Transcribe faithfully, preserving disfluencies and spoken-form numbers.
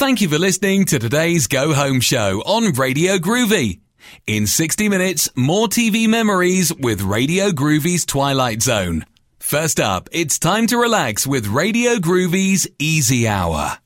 Thank you for listening to today's Go Home Show on Radio Groovy. In sixty minutes, more T V memories with Radio Groovy's Twilight Zone. First up, it's time to relax with Radio Groovy's Easy Hour.